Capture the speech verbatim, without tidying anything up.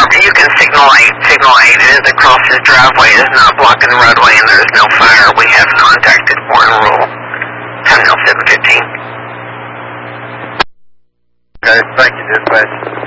You can signal eight. Signal eight is across his driveway. It is not blocking the roadway, and there is no fire. We have contacted Warren Rural. Terminal seven fifteen. Okay, thank you, dispatch.